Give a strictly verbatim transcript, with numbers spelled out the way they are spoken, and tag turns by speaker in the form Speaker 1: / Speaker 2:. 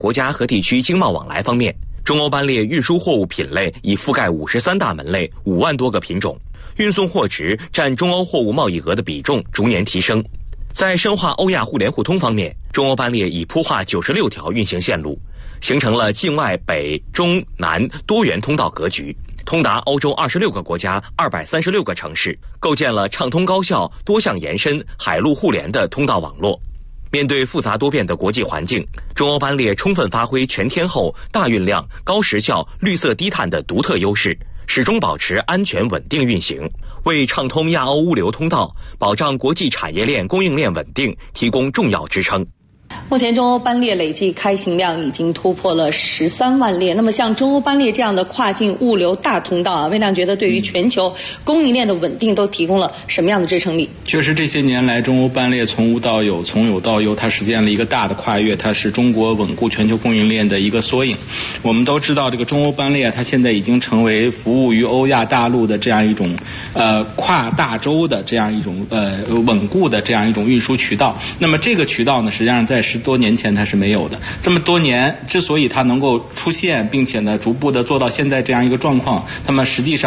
Speaker 1: 国家和地区经贸往来方面，中欧班列运输货物品类已覆盖五十三大门类、五万多个品种，运送货值占中欧货物贸易额的比重逐年提升。在深化欧亚互联互通方面，中欧班列已铺画九十六条运行线路，形成了境外北、中、南多元通道格局，通达欧洲二十六个国家、二百三十六个城市，构建了畅通高效、多项延伸、海陆互联的通道网络。面对复杂多变的国际环境，中欧班列充分发挥全天候、大运量、高时效、绿色低碳的独特优势，始终保持安全稳定运行，为畅通亚欧物流通道、保障国际产业链供应链稳定提供重要支撑。
Speaker 2: 目前中欧班列累计开行量已经突破了十三万列。那么像中欧班列这样的跨境物流大通道啊，魏亮觉得对于全球供应链的稳定都提供了什么样的支撑力？
Speaker 3: 确实，这些年来中欧班列从无到有，从有到优，它实现了一个大的跨越，它是中国稳固全球供应链的一个缩影。我们都知道，这个中欧班列它现在已经成为服务于欧亚大陆的这样一种呃跨大洲的这样一种呃稳固的这样一种运输渠道。那么这个渠道呢，实际上在十多年前它是没有的。这么多年之所以它能够出现，并且呢逐步的做到现在这样一个状况，那么实际上